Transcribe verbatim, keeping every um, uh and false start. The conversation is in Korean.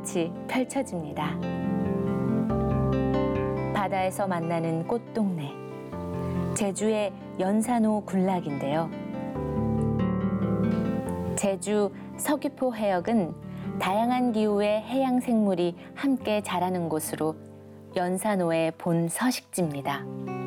꽃이 펼쳐집니다. 바다에서 만나는 꽃동네, 제주의 연산호 군락인데요. 제주 서귀포 해역은 다양한 기후의 해양 생물이 함께 자라는 곳으로 연산호의 본 서식지입니다.